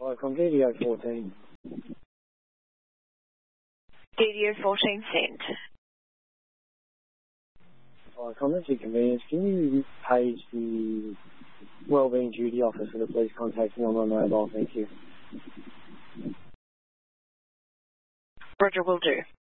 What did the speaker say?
From DDO 14. DDO 14 sent. From Energy Convenience, can you page the Wellbeing Duty Office for the police contacting on my mobile? Thank you. Roger, will do.